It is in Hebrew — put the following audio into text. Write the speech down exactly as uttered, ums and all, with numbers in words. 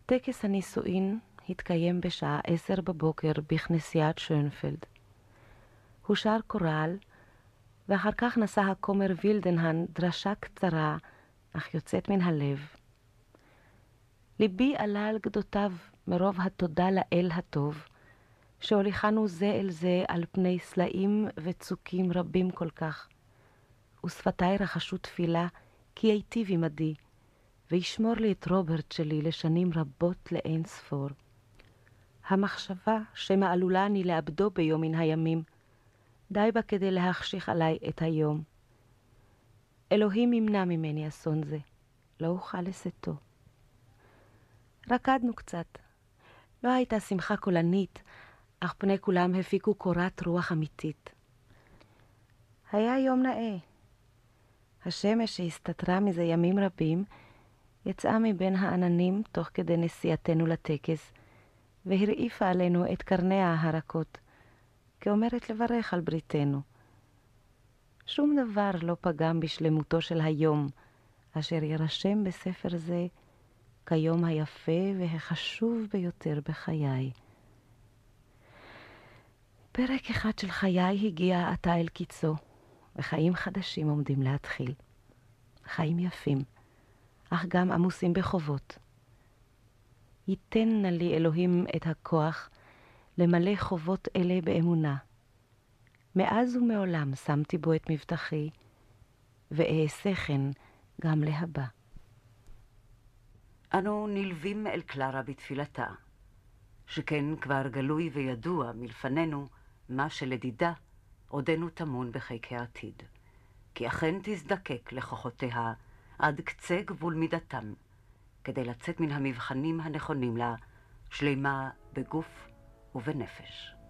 טקס הנישואין התקיים בשעה עשר בבוקר בכנסיית שונפלד. הוא שר קורל, ואחר כך נשא הכומר וילדנהן דרשה קצרה, אך יוצאת מן הלב. ליבי עלה על גדותיו מרוב התודה לאל הטוב, שהוליכנו זה אל זה על פני סלעים וצוקים רבים כל כך, ושפתיי רחשו תפילה כי ייטיב עמדי, וישמור לי את רוברט שלי לשנים רבות לאין ספור. המחשבה שמה עלולה אני לאבדו ביום מן הימים, די בה כדי להחשיך עליי את היום. אלוהים ימנע ממני אסון זה, לא אוכל לשאתו. רקדנו קצת. לא הייתה שמחה קולנית, אך פני כולם הפיקו קורת רוח אמיתית. היה יום נאה. השמש שהסתתרה מזה ימים רבים, יצאה מבין העננים תוך כדי נסיעתנו לטקס, והרעיפה עלינו את קרניה הרכות, כאומרת לברך על בריתנו. שום דבר לא פגם בשלמותו של היום, אשר ירשם בספר זה כיום היפה והחשוב ביותר בחיי. פרק אחד של חיי הגיע עתה אל קיצו, וחיים חדשים עומדים להתחיל. חיים יפים, אך גם עמוסים בחובות. ייתן נא לי אלוהים את הכוח למלא חובות אלה באמונה. מאז ומעולם שמתי בו את מבטחי, ואעשה כן גם להבא. אנו נלווים אל קלרה בתפילתה, שכן כבר גלוי וידוע מלפנינו מה שלדידה עודנו טמון בחיק העתיד, כי אכן תזדקק לכוחותיה עד קצה גבול מידתם, כדי לצאת מן המבחנים הנכונים לה, שלמה בגוף ובנפש.